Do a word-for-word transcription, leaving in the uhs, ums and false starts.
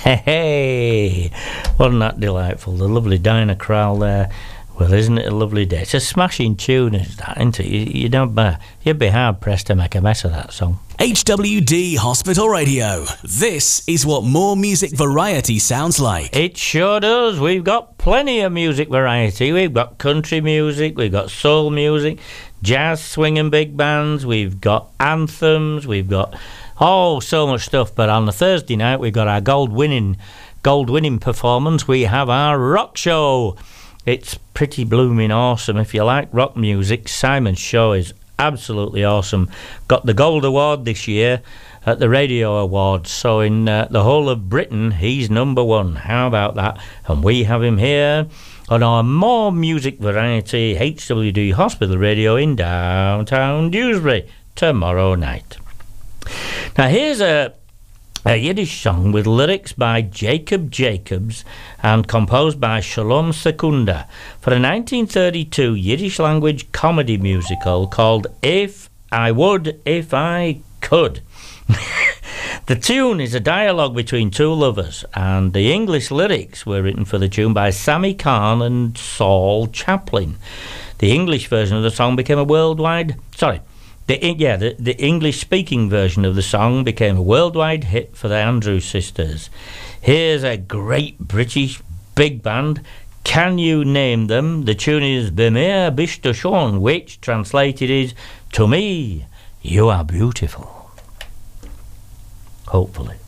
Hey, hey, wasn't that delightful? The lovely Diana Krall there. Well, isn't it a lovely day? It's a smashing tune, is that, isn't it? You, you don't, uh, you'd be hard pressed to make a mess of that song. H W D Hospital Radio. This is what more music variety sounds like. It sure does. We've got plenty of music variety. We've got country music, we've got soul music, jazz, swing and big bands, we've got anthems, we've got, oh, so much stuff. But on the Thursday night, we've got our gold winning, gold winning performance. We have our rock show. It's pretty blooming awesome. If you like rock music, Simon's show is absolutely awesome. Got the Gold Award this year at the Radio Awards. So in uh, the whole of Britain, he's number one. How about that? And we have him here on our more music variety H W D Hospital Radio in downtown Dewsbury tomorrow night. Now here's a A Yiddish song with lyrics by Jacob Jacobs and composed by Shalom Secunda for a nineteen thirty-two Yiddish language comedy musical called If I Would If I Could. The tune is a dialogue between two lovers, and the English lyrics were written for the tune by Sammy Kahn and Saul Chaplin. The English version of the song became a worldwide... Sorry. The, yeah, the, the English-speaking version of the song became a worldwide hit for the Andrews Sisters. Here's a great British big band. Can you name them? The tune is B'mir Bishta Shon, which translated is, to me, you are beautiful. Hopefully.